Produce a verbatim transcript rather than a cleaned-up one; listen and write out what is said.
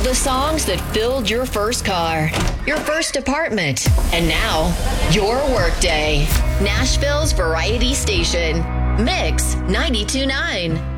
The songs that filled your first car, your first apartment, and now your workday. Nashville's Variety Station. Mix ninety-two point nine.